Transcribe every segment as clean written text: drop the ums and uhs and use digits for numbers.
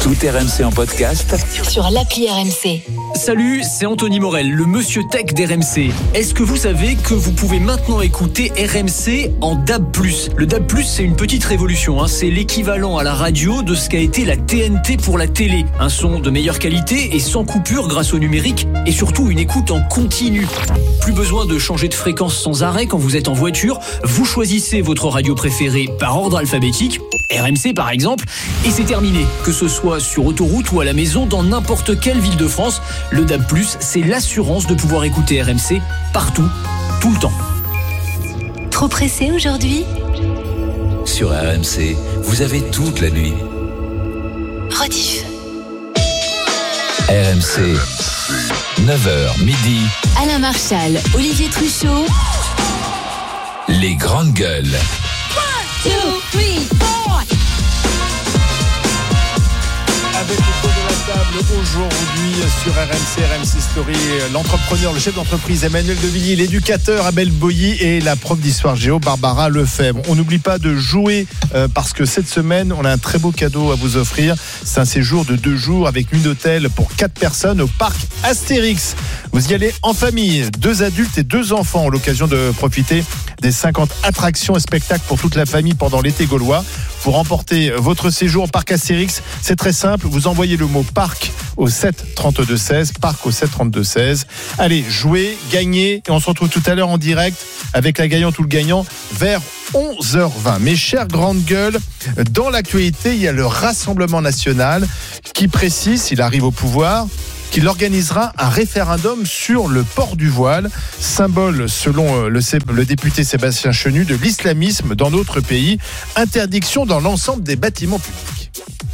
Tout RMC en podcast sur l'appli RMC. Salut, c'est Anthony Morel, le monsieur tech d'RMC. Est-ce que vous savez que vous pouvez maintenant écouter RMC en DAB+. Le DAB+, c'est une petite révolution, c'est l'équivalent à la radio de ce qu'a été la TNT pour la télé. Un son de meilleure qualité et sans coupure grâce au numérique et surtout une écoute en continu. Plus besoin de changer de fréquence sans arrêt quand vous êtes en voiture. Vous choisissez votre radio préférée par ordre alphabétique, RMC par exemple, et c'est terminé. Que ce soit sur autoroute ou à la maison, dans n'importe quelle ville de France, le DAB+, c'est l'assurance de pouvoir écouter RMC partout, tout le temps. Trop pressé aujourd'hui ? sur RMC. Vous avez toute la nuit. Rediff. RMC, 9h midi. Alain Marchal, Olivier Truchot. Les grandes gueules. 1, 2, 3, 4. Avec le tour de la table aujourd'hui sur RMC Story, l'entrepreneur, le chef d'entreprise Emmanuel Devilliers, l'éducateur Abel Boilly et la prof d'histoire géo Barbara Lefebvre. On n'oublie pas de jouer parce que cette semaine, on a un très beau cadeau à vous offrir. C'est un séjour de 2 jours avec nuit d'hôtel pour 4 personnes au parc Astérix. Vous y allez en famille, 2 adultes et 2 enfants, l'occasion de profiter des 50 attractions et spectacles pour toute la famille pendant l'été gaulois. Pour remporter votre séjour au parc Astérix, c'est très simple, vous envoyez le mot parc au 7 32 16, parc au 7 32 16. Allez, jouez, gagnez et on se retrouve tout à l'heure en direct avec la gagnante ou le gagnant vers 11h20. Mes chères grandes gueules, dans l'actualité, il y a le Rassemblement national qui précise, s'il arrive au pouvoir, qu'il organisera un référendum sur le port du voile, symbole, selon le député Sébastien Chenu, de l'islamisme dans notre pays. Interdiction dans l'ensemble des bâtiments publics.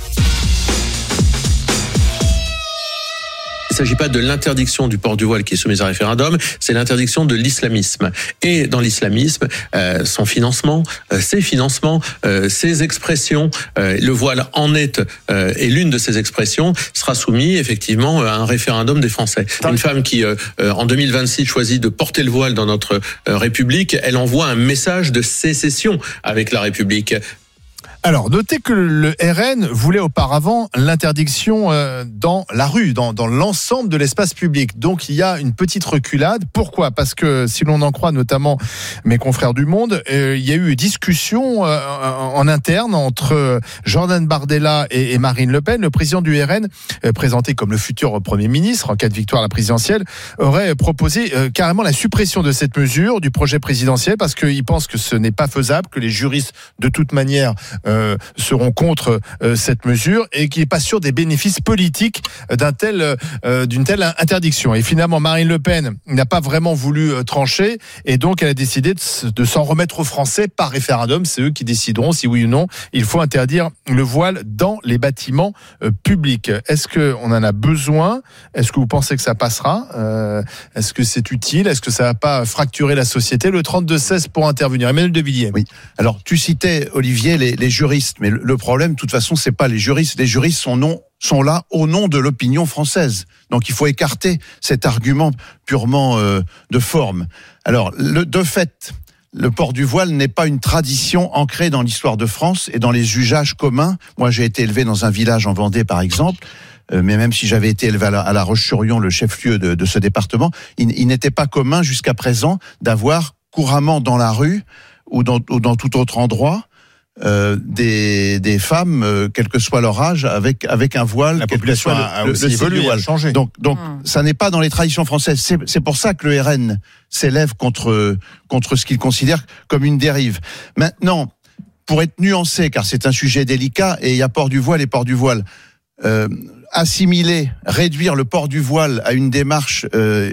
Il ne s'agit pas de l'interdiction du port du voile qui est soumise à référendum, c'est l'interdiction de l'islamisme. Et dans l'islamisme, son financement, ses financements, ses expressions, le voile en est l'une de ces expressions, sera soumis effectivement à un référendum des Français. Une femme qui, en 2026, choisit de porter le voile dans notre République, elle envoie un message de sécession avec la République. Alors, notez que le RN voulait auparavant l'interdiction dans la rue, dans l'ensemble de l'espace public. Donc, il y a une petite reculade. Pourquoi ? Parce que, si l'on en croit notamment mes confrères du Monde, il y a eu discussion en interne entre Jordan Bardella et Marine Le Pen. Le président du RN, présenté comme le futur Premier ministre en cas de victoire à la présidentielle, aurait proposé carrément la suppression de cette mesure du projet présidentiel parce qu'il pense que ce n'est pas faisable, que les juristes, de toute manière, seront contre cette mesure et qui n'est pas sûr des bénéfices politiques d'une telle interdiction. Et finalement, Marine Le Pen n'a pas vraiment voulu trancher et donc elle a décidé de s'en remettre aux Français par référendum. C'est eux qui décideront si oui ou non il faut interdire le voile dans les bâtiments publics. Est-ce qu'on en a besoin ? Est-ce que vous pensez que ça passera ? Est-ce que c'est utile ? Est-ce que ça ne va pas fracturer la société ? Le 32-16 pour intervenir. Emmanuel Devilliers. Oui. Alors, tu citais, Olivier, les juristes, mais le problème, de toute façon, c'est pas les juristes. Les juristes sont là au nom de l'opinion française. Donc, il faut écarter cet argument purement de forme. Alors, de fait, le port du voile n'est pas une tradition ancrée dans l'histoire de France et dans les usages communs. Moi, j'ai été élevé dans un village en Vendée, par exemple. Mais même si j'avais été élevé à La Roche-sur-Yon, le chef-lieu de ce département, il n'était pas commun jusqu'à présent d'avoir couramment dans la rue ou dans tout autre endroit des femmes, quel que soit leur âge, avec un voile. La population a aussi évolué, a changé. Donc, ça n'est pas dans les traditions françaises. C'est pour ça que le RN s'élève contre ce qu'il considère comme une dérive. Maintenant, pour être nuancé, car c'est un sujet délicat, et il y a port du voile et port du voile. Réduire le port du voile à une démarche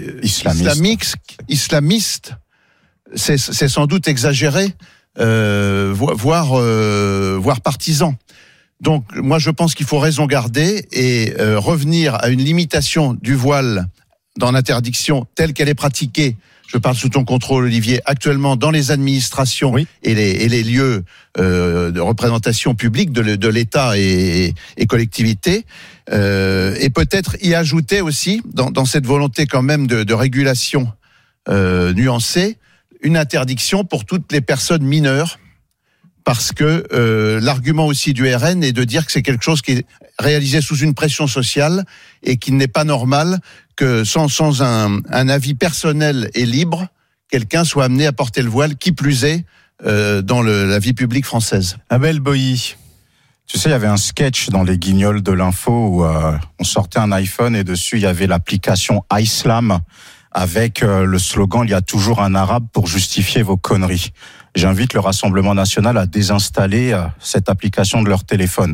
islamiste, c'est sans doute exagéré, voire partisan. Donc, moi, je pense qu'il faut raison garder et revenir à une limitation du voile dans l'interdiction telle qu'elle est pratiquée. Je parle sous ton contrôle, Olivier, actuellement dans les administrations oui. et les lieux de représentation publique de l'État et collectivités, et peut-être y ajouter aussi, dans cette volonté quand même de régulation nuancée, une interdiction pour toutes les personnes mineures parce que l'argument aussi du RN est de dire que c'est quelque chose qui est réalisé sous une pression sociale et qu'il n'est pas normal que sans un avis personnel et libre, quelqu'un soit amené à porter le voile, qui plus est dans la vie publique française. Abel Boilly. Tu sais, il y avait un sketch dans les Guignols de l'info où on sortait un iPhone et dessus il y avait l'application Islam avec le slogan « Il y a toujours un arabe pour justifier vos conneries ». J'invite le Rassemblement national à désinstaller cette application de leur téléphone.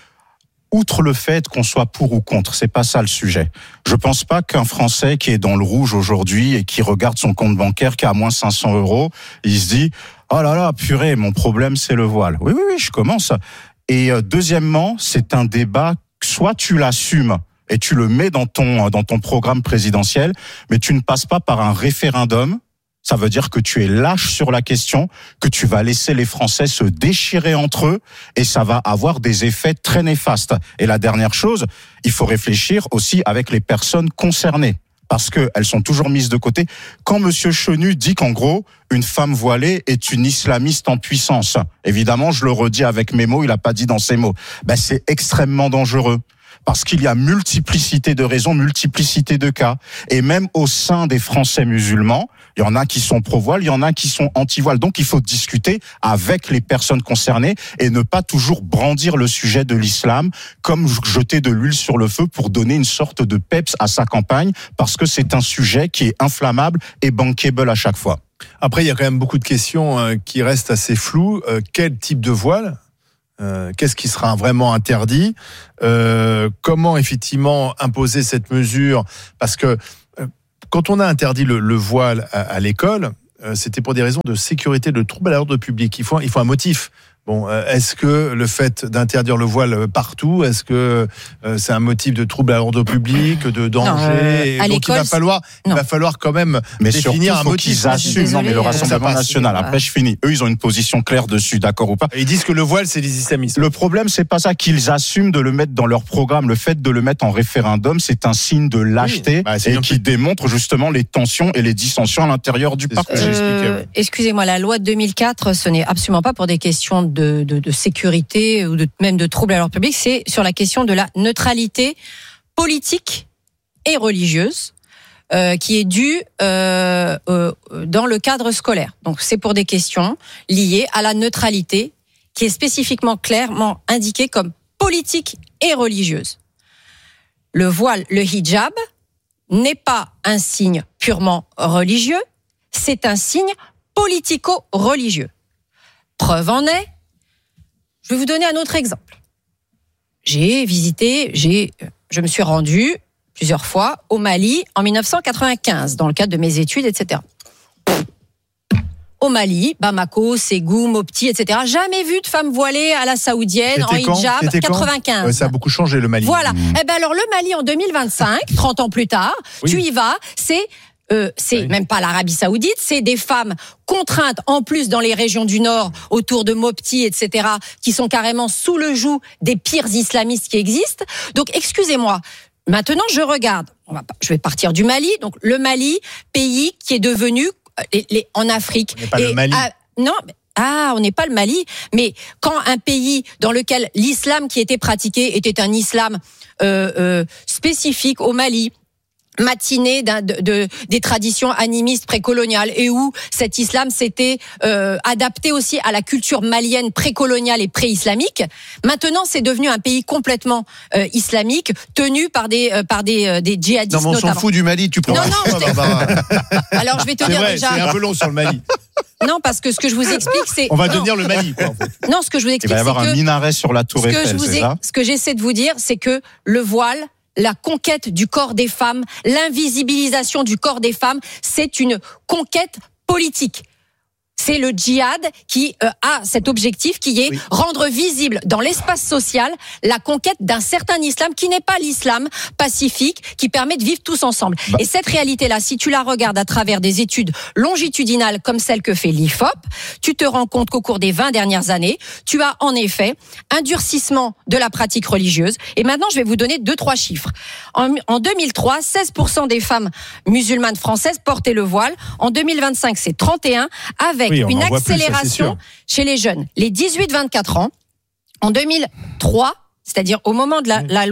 Outre le fait qu'on soit pour ou contre, c'est pas ça le sujet. Je pense pas qu'un Français qui est dans le rouge aujourd'hui et qui regarde son compte bancaire qui a moins 500 €, il se dit « Oh là là, purée, mon problème c'est le voile ». Oui, je commence. Et deuxièmement, c'est un débat, soit tu l'assumes et tu le mets dans ton programme présidentiel, mais tu ne passes pas par un référendum. Ça veut dire que tu es lâche sur la question, que tu vas laisser les Français se déchirer entre eux et ça va avoir des effets très néfastes. Et la dernière chose, il faut réfléchir aussi avec les personnes concernées, parce qu'elles sont toujours mises de côté. Quand Monsieur Chenu dit qu'en gros, une femme voilée est une islamiste en puissance, évidemment, je le redis avec mes mots, il n'a pas dit dans ses mots, c'est extrêmement dangereux. Parce qu'il y a multiplicité de raisons, multiplicité de cas. Et même au sein des Français musulmans, il y en a qui sont pro-voile, il y en a qui sont anti-voile. Donc il faut discuter avec les personnes concernées et ne pas toujours brandir le sujet de l'islam comme jeter de l'huile sur le feu pour donner une sorte de peps à sa campagne, parce que c'est un sujet qui est inflammable et bankable à chaque fois. Après, il y a quand même beaucoup de questions qui restent assez floues. Quel type de voile ? Qu'est-ce qui sera vraiment interdit ? Comment effectivement imposer cette mesure ? Parce que quand on a interdit le voile à l'école, c'était pour des raisons de sécurité, de trouble à l'ordre public. Il faut un motif. Bon, est-ce que le fait d'interdire le voile partout, est-ce que c'est un motif de trouble à l'ordre public, de danger ? À donc l'école, il va falloir quand même définir un motif. Qu'ils assument. Non, mais le Rassemblement national. Après, je finis. Eux, ils ont une position claire dessus, d'accord ou pas ? Ils disent que le voile, c'est les islamistes. Le problème, c'est pas ça, qu'ils assument de le mettre dans leur programme. Le fait de le mettre en référendum, c'est un signe de lâcheté et qui démontre justement les tensions et les dissensions à l'intérieur du parti. Excusez-moi, la loi de 2004, ce n'est absolument pas pour des questions de sécurité ou même de troubles à l'ordre public, c'est sur la question de la neutralité politique et religieuse qui est due dans le cadre scolaire. Donc c'est pour des questions liées à la neutralité qui est spécifiquement clairement indiquée comme politique et religieuse. Le voile, le hijab, n'est pas un signe purement religieux, c'est un signe politico-religieux. Preuve en est, je vais vous donner un autre exemple. Je me suis rendue plusieurs fois au Mali en 1995, dans le cadre de mes études, etc. Au Mali, Bamako, Ségou, Mopti, etc. Jamais vu de femme voilée à la saoudienne, en hijab, 95. Ça a beaucoup changé, le Mali. Voilà. Alors le Mali en 2025, 30 ans plus tard, tu y vas, c'est même pas l'Arabie Saoudite, c'est des femmes contraintes en plus dans les régions du Nord, autour de Mopti, etc., qui sont carrément sous le joug des pires islamistes qui existent. Donc, excusez-moi. Maintenant, je regarde. Je vais partir du Mali. Donc, le Mali, pays qui est devenu en Afrique. On n'est pas le Mali. Non. On n'est pas le Mali, mais quand un pays dans lequel l'islam qui était pratiqué était un islam spécifique au Mali, matinée des traditions animistes précoloniales, et où cet islam s'était adapté aussi à la culture malienne précoloniale et pré-islamique. Maintenant, c'est devenu un pays complètement islamique, tenu par des djihadistes. Non, mais on s'en fout du Mali, tu prends. Non, alors je vais te dire vrai, déjà. C'est un peu long sur le Mali. Non, parce que ce que je vous explique, c'est... On va devenir le Mali, quoi, en fait. Non, ce que je vous explique, c'est que... Il va y avoir un minaret sur la Tour Eiffel, c'est ça ? Ce que j'essaie de vous dire, c'est que le voile, la conquête du corps des femmes, l'invisibilisation du corps des femmes, c'est une conquête politique. C'est le djihad qui a cet objectif qui est rendre visible dans l'espace social la conquête d'un certain islam qui n'est pas l'islam pacifique qui permet de vivre tous ensemble. Et cette réalité-là, si tu la regardes à travers des études longitudinales comme celle que fait l'IFOP, tu te rends compte qu'au cours des 20 dernières années, tu as en effet un durcissement de la pratique religieuse. Et maintenant, je vais vous donner 2-3 chiffres. En 2003, 16% des femmes musulmanes françaises portaient le voile. En 2025, c'est 31%, avec avec Oui, on une en voit plus, ça, c'est accélération sûr. chez les jeunes. Les 18-24 ans, en 2003, c'est-à-dire au moment de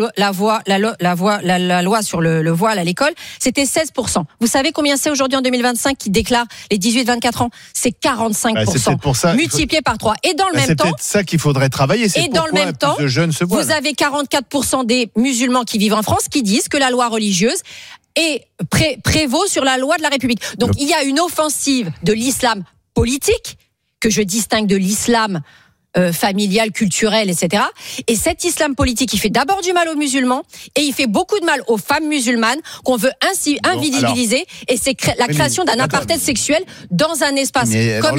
la loi sur le voile à l'école, c'était 16%. Vous savez combien c'est aujourd'hui en 2025 qui déclarent les 18-24 ans? C'est 45%. C'est peut-être pour ça. Multiplié par 3. Et dans le même C'est temps, peut-être ça qu'il faudrait travailler. C'est et dans le pourquoi même temps, plus de jeunes se voilent. vous avez 44% des musulmans qui vivent en France qui disent que la loi religieuse prévaut sur la loi de la République. Donc il y a une offensive de l'islam politique que je distingue de l'islam familial, culturel, etc. Et cet islam politique, il fait d'abord du mal aux musulmans et il fait beaucoup de mal aux femmes musulmanes qu'on veut ainsi invisibiliser. Et c'est la création d'un apartheid sexuel dans un espace comme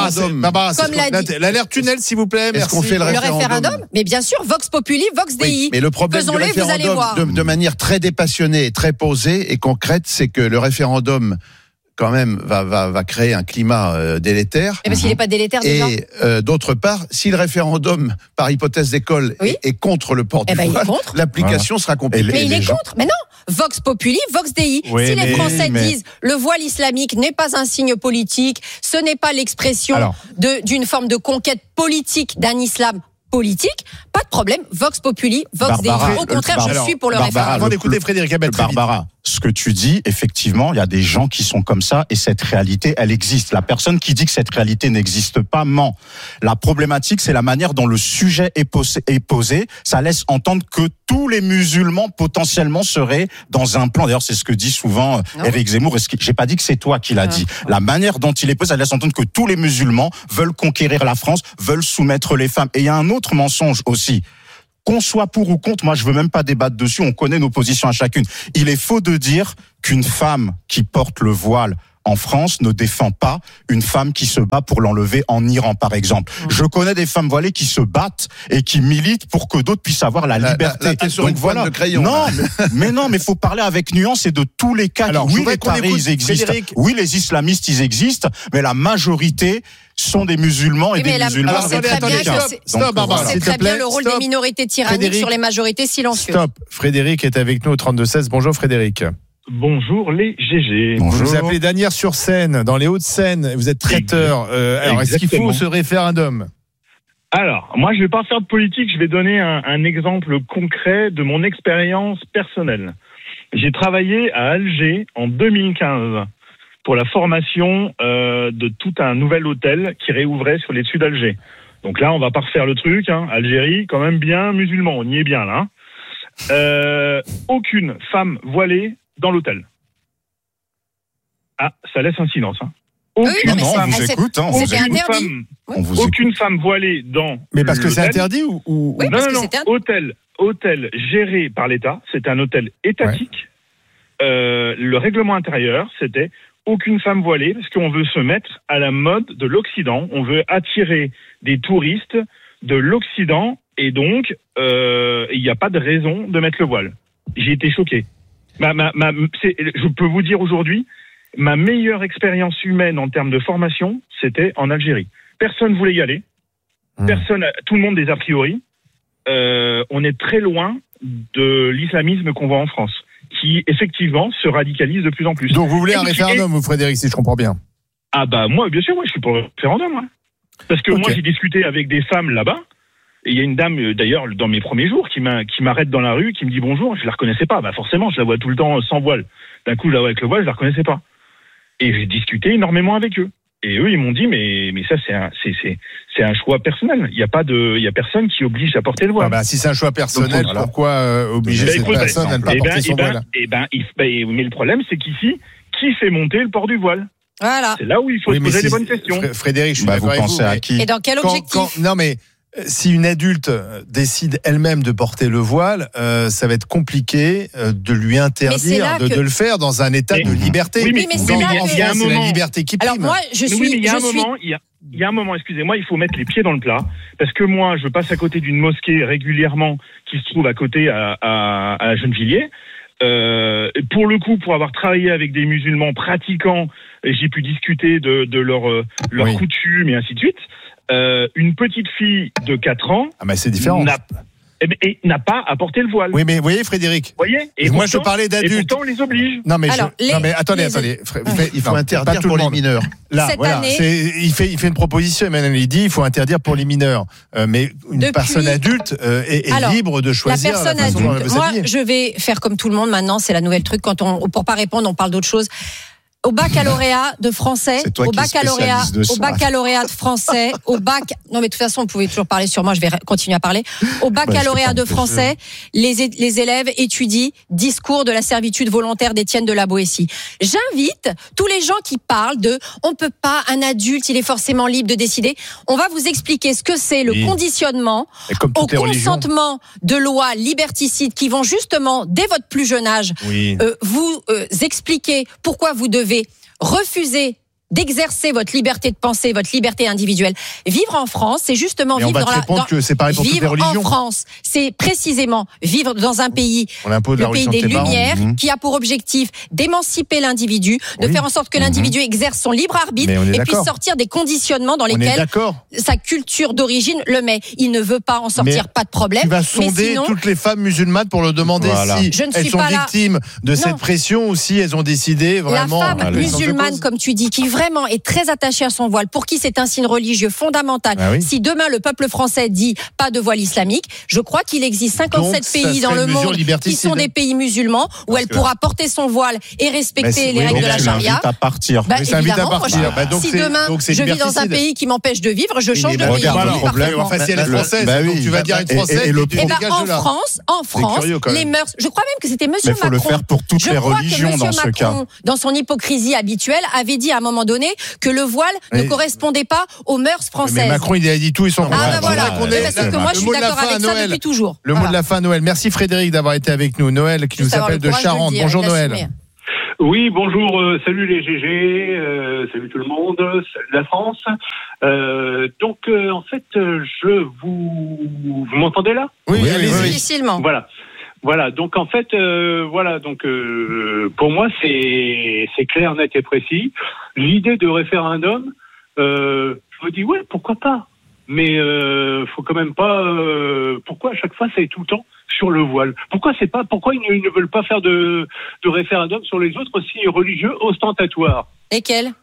l'a dit. L'alerte tunnel, s'il vous plaît. Est-ce qu'on fait le référendum? Mais bien sûr, Vox Populi, Vox Dei. Oui, mais le problème du Faisons-les, vous allez voir. référendum, de manière très dépassionnée, très posée et concrète, c'est que le référendum quand même va créer un climat délétère. Mais parce qu'il n'est pas délétère déjà. Et d'autre part, si le référendum, par hypothèse d'école, est contre le port du voile, l'application sera compliquée. Mais il est contre. Mais non, Vox Populi, Vox Dei. Oui, si les Français disent le voile islamique n'est pas un signe politique, ce n'est pas l'expression d'une forme de conquête politique d'un islam politique, pas de problème. Vox Populi, Vox Dei. Au contraire, je suis pour le référendum. Avant d'écouter Frédéric Abel, Barbara, ce que tu dis, effectivement, il y a des gens qui sont comme ça et cette réalité, elle existe. La personne qui dit que cette réalité n'existe pas ment. La problématique, c'est la manière dont le sujet est posé. Ça laisse entendre que tous les musulmans potentiellement seraient dans un plan. D'ailleurs, c'est ce que dit souvent Éric Zemmour. J'ai pas dit que c'est toi qui l'as dit. La manière dont il est posé, ça laisse entendre que tous les musulmans veulent conquérir la France, veulent soumettre les femmes. Et il y a un autre mensonge aussi. Qu'on soit pour ou contre, moi je veux même pas débattre dessus, on connaît nos positions à chacune. Il est faux de dire qu'une femme qui porte le voile en France ne défend pas une femme qui se bat pour l'enlever en Iran, par exemple. Je connais des femmes voilées qui se battent et qui militent pour que d'autres puissent avoir la liberté. Là, t'es sur une pointe de crayon. Non, mais faut parler avec nuance et de tous les cas. Alors, oui, les taris, ils existent. Frédéric. Oui, les islamistes, ils existent. Mais la majorité sont des musulmans et des musulmans. Alors, c'est très bien, Stop, Barbara, c'est s'il te très bien plaît. le rôle des minorités tyranniques Frédéric. sur les majorités silencieuses. Stop. Frédéric est avec nous au 32-16. Bonjour Frédéric. Bonjour les GG. Bonjour. Vous vous appelez Danières-sur-Seine, dans les Hauts-de-Seine. Vous êtes traiteur. Alors, est-ce qu'il faut Exactement. ce référendum? Alors, moi, je vais pas faire de politique, je vais donner un exemple concret de mon expérience personnelle. J'ai travaillé à Alger en 2015 pour la formation de tout un nouvel hôtel qui réouvrait sur les dessus d'Alger. Donc là, on va pas refaire le truc. Algérie, quand même bien musulman, on y est bien là. Aucune femme voilée dans l'hôtel. Ah, ça laisse un silence. Oui, mais on vous écoute. c'était interdit. Aucune femme voilée dans Mais parce que c'est l'hôtel. interdit ou... Oui, parce que non, c'était interdit. hôtel géré par l'État, c'est un hôtel étatique. Le règlement intérieur, c'était aucune femme voilée, parce qu'on veut se mettre à la mode de l'Occident. On veut attirer des touristes de l'Occident, et donc il n'y a pas de raison de mettre le voile. J'ai été choqué. Je peux vous dire aujourd'hui, ma meilleure expérience humaine en termes de formation, c'était en Algérie. Personne voulait y aller. Tout le monde des a priori. On est très loin de l'islamisme qu'on voit en France, qui effectivement se radicalise de plus en plus. Donc vous voulez un référendum, vous Frédéric, si je comprends bien? Ah bah moi, bien sûr, je suis pour le référendum. Parce que moi, j'ai discuté avec des femmes là-bas. Et il y a une dame, d'ailleurs, dans mes premiers jours, qui m'arrête dans la rue, qui me dit bonjour. Je la reconnaissais pas. Bah forcément, je la vois tout le temps sans voile. D'un coup, je la vois avec le voile, je la reconnaissais pas. Et j'ai discuté énormément avec eux. Et eux, ils m'ont dit, mais ça, c'est un choix personnel. Il y a personne qui oblige à porter le voile. Si c'est un choix personnel, donc, voilà. Pourquoi obliger cette personne à ne pas porter son voile? Mais le problème, c'est qu'ici, qui fait monter le port du voile? Voilà. C'est là où il faut se poser les bonnes questions. Frédéric, je suis d'accord avec vous. Vous pensez à qui? Et dans quel objectif? Non, mais si une adulte décide elle-même de porter le voile, ça va être compliqué de lui interdire de le faire dans un état de liberté. Oui, mais c'est là que- il y a un moment, c'est la liberté qui prime. Alors moi, il y a un moment, excusez-moi, il faut mettre les pieds dans le plat, parce que moi, je passe à côté d'une mosquée régulièrement qui se trouve à côté à Gennevilliers. Pour le coup, pour avoir travaillé avec des musulmans pratiquants, j'ai pu discuter de leurs coutumes et ainsi de suite. Une petite fille de 4 ans c'est différent. et n'a pas à porter le voile. Oui, mais vous voyez, Frédéric. Vous voyez. Et moi, je parlais d'adultes. Et pourtant, on les oblige. Non, mais, Alors, attendez. Il faut interdire pour les mineurs. Là, Cette voilà, année- il fait une proposition, Emmanuel. Il dit il faut interdire pour les mineurs. Mais une personne adulte est Alors, libre de choisir la personne façon dont elle adulte. veut Moi, s'habiller. je vais faire comme tout le monde maintenant. C'est la nouvelle truc. Pour pas répondre, on parle d'autre chose. Au baccalauréat de français, C'est toi au qui es spécialiste de ça. baccalauréat de français, non mais de toute façon, vous pouvez toujours parler sur moi, je vais continuer à parler. Au baccalauréat de français, les élèves étudient Discours de la servitude volontaire d'Étienne de la Boétie. J'invite tous les gens qui parlent de on peut pas, un adulte, il est forcément libre de décider. On va vous expliquer ce que c'est le conditionnement Et comme au toutes les religions. consentement de lois liberticides qui vont justement, dès votre plus jeune âge, Oui. vous expliquer pourquoi vous devez refuser d'exercer votre liberté de penser, votre liberté individuelle. Vivre en France, c'est justement Et on vivre va te répondre que c'est pareil pour toutes les vivre religions. en France, c'est précisément vivre dans un pays, On impose la le pays religion de des tes parents. Lumières, qui a pour objectif d'émanciper l'individu, de Oui. faire en sorte que l'individu exerce son libre arbitre Mais on est et puisse d'accord. sortir des conditionnements dans On est lesquels d'accord. sa culture d'origine le met. Il ne veut pas en sortir, Mais pas de problème. Tu vas mais sonder sinon, toutes les femmes musulmanes pour leur demander Voilà. si Je ne elles suis sont pas là. victimes de Non. cette pression ou si elles ont décidé vraiment. la femme sans musulmane, cause. comme tu dis, qui vraiment est très attachée à son voile, pour qui c'est un signe religieux fondamental. Ah oui. Si demain le peuple français dit pas de voile islamique, je crois qu'il existe 57 Donc, ça pays dans serait le une mesure monde qui liberticide. sont des pays musulmans où elle que- pourra porter son voile et respecter les oui, règles mais de la Tu charia. l'invites à partir. Bah, Mais ça invite à évidemment, partir. moi, Bah, donc si c'est- demain donc c'est je vis dans un liberticide. pays qui m'empêche de vivre, je change de mais pays. regarde, Voilà. le problème, Enfin, si elle est française, bah donc oui. tu vas dire une française. Et le tu Eh ben, dégages en de là. France, curieux, quand même. les mœurs. Je crois même que c'était Monsieur Mais faut Macron. le faire pour toutes Je les crois que religions Monsieur dans ce Macron, cas. dans son hypocrisie habituelle, avait dit à un moment donné que le voile ne Mais- correspondait pas aux mœurs françaises. Mais Macron, il a dit tout et son Ah bah voilà, qu'on Mais est- parce que moi je le suis mot de la d'accord fin à avec ça Noël. depuis toujours. Le mot de la fin à Noël. Merci Frédéric d'avoir été avec nous. Noël qui Juste nous avoir appelle le de courage le Charente. dire, Bonjour et de Noël. l'assumer. Oui, bonjour, salut les GG, salut tout le monde, salut la France. En fait, vous m'entendez là? Oui, Oui, allez-y. oui, oui. Difficilement. Voilà. Donc en fait, pour moi c'est clair, net et précis. L'idée de référendum, je me dis ouais, pourquoi pas. Mais faut quand même pas. Pourquoi à chaque fois c'est tout le temps sur le voile? Pourquoi ils ne veulent pas faire de référendum sur les autres signes religieux ostentatoires? Lesquels?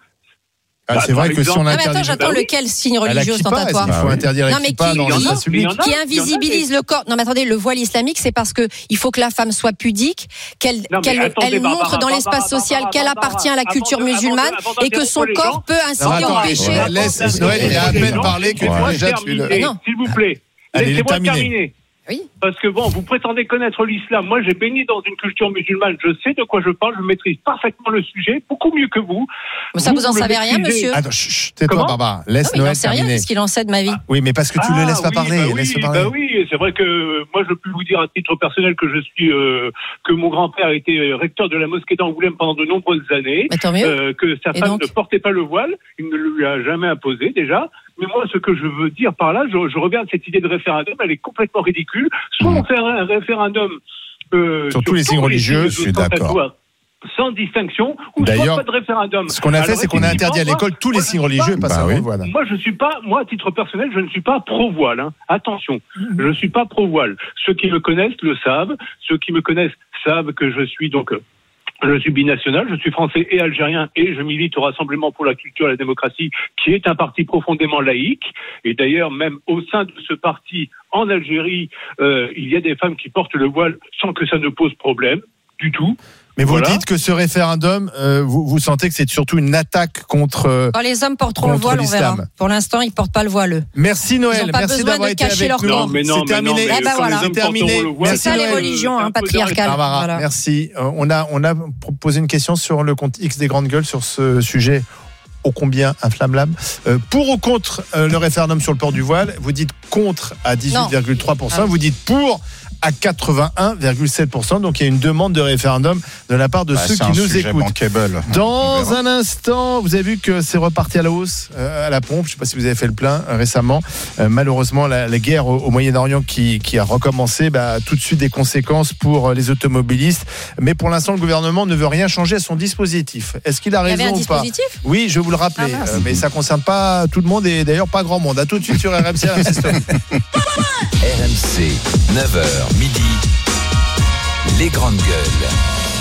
Ah, c'est vrai que si on Ah mais interdit. attends, j'attends Bah oui. lequel signe À la religieux kippa, est-ce ostentatoire qu'il faut interdire la Non, mais kippa qui- dans qui- l'espace public? il y en a- qui invisibilise le corps. Non mais attendez, le voile islamique, c'est parce que il faut que la femme soit pudique, qu'elle Non, mais attendez, elle montre Barbara, dans l'espace social qu'elle appartient à la culture musulmane et que son corps peut ainsi Non, attends, empêcher. laisse Noël, il a à peine parlé que Laissez-moi déjà tu le. terminer, Non. s'il vous plaît. Allez, Laissez-moi terminer. terminer. Oui. Parce que vous prétendez connaître l'islam. Moi, j'ai baigné dans une culture musulmane. Je sais de quoi je parle. Je maîtrise parfaitement le sujet, beaucoup mieux que vous. Mais ça vous en le savez rien, maîtrisez. monsieur Attends, chut, tais-toi, Comment Barbara. Non, Laisse mais il Noël n'en sait rien terminer. de ce qu'il en sait de ma vie. Oui, mais parce que tu le laisses pas parler. Laisse-le parler. Oui, c'est vrai que moi, je peux vous dire à titre personnel que que mon grand-père était recteur de la mosquée d'Angoulême pendant de nombreuses années. Mais tant mieux. Que sa Et femme donc ne portait pas le voile, il ne lui a jamais imposé déjà. Mais moi, ce que je veux dire par là, je regarde cette idée de référendum, elle est complètement ridicule. Soit on fait un référendum Sur tous les signes religieux, je suis d'accord. Sans distinction, ou D'ailleurs, soit pas de référendum. Ce qu'on a fait, Alors, c'est qu'on a interdit à effectivement, l'école tous les moi, signes je suis religieux, pas Bah seulement oui. le voile. Moi, à titre personnel, je ne suis pas pro-voile. Hein. Attention, je ne suis pas pro-voile. Ceux qui me connaissent le savent. Ceux qui me connaissent savent que je suis je suis binational, je suis français et algérien et je milite au Rassemblement pour la culture et la démocratie, qui est un parti profondément laïque. Et d'ailleurs, même au sein de ce parti, en Algérie, il y a des femmes qui portent le voile sans que ça ne pose problème du tout. Mais vous Voilà. dites que ce référendum, vous sentez que c'est surtout une attaque contre. Quand les hommes porteront le contre voile, on verra. l'islam. Pour l'instant, ils portent pas le voile. Merci Ils Noël, ont pas merci besoin d'avoir de été cacher avec leur nous. corps. C'est terminé. Eh ben voilà. C'est terminé. C'est Merci ça les Noël. religions patriarcales. Barbara, Voilà. merci. On a posé une question sur le compte X des Grandes Gueules sur ce sujet ô combien inflammable. Pour ou contre le référendum sur le port du voile, vous dites contre à 18,3%, vous dites pour à 81,7%. Donc il y a une demande de référendum de la part de ceux qui nous écoutent. Bankable. Dans un instant, vous avez vu que c'est reparti à la hausse à la pompe. Je ne sais pas si vous avez fait le plein récemment. Malheureusement, la guerre au Moyen-Orient qui a recommencé, tout de suite des conséquences pour les automobilistes. Mais pour l'instant, le gouvernement ne veut rien changer à son dispositif. Est-ce qu'il a raison ou pas ? Il y avait un dispositif ? Oui, je vais vous le rappeler. Mais ça ne concerne pas tout le monde et d'ailleurs pas grand monde. À tout de suite sur RMC. RMC RMC, 9h, midi, les grandes gueules.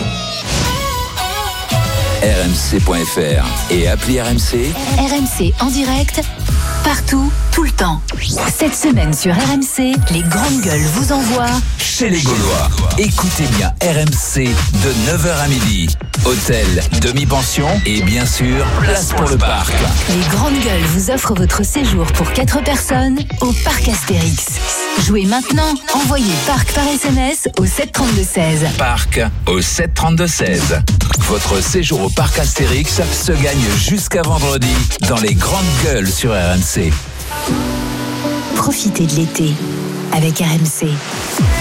RMC.fr et appli RMC. RMC en direct, partout, tout le temps. Cette semaine sur RMC, les grandes gueules vous envoient Chez les Gaulois. Écoutez bien RMC de 9h à midi. Hôtel, demi-pension et bien sûr, place pour le parc. Les grandes gueules vous offrent votre séjour pour 4 personnes au parc Astérix. Jouez maintenant, envoyez parc par SMS au 732-16. Parc au 732-16. Votre séjour au parc Astérix se gagne jusqu'à vendredi dans les grandes gueules sur RMC. Profitez de l'été avec RMC.